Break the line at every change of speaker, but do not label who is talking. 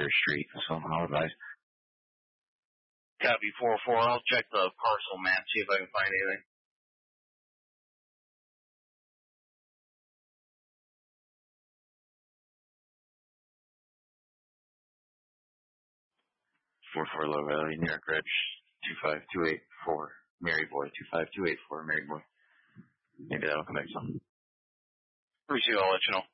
entire street, so I'll advise.
Copy 4-4. I'll check the parcel map, see if I can find anything.
Four Low Valley, New York Reg, 25284, Mary Boy, 25284, Mary Boy. Maybe that'll come back some.
Receive, I'll let you know.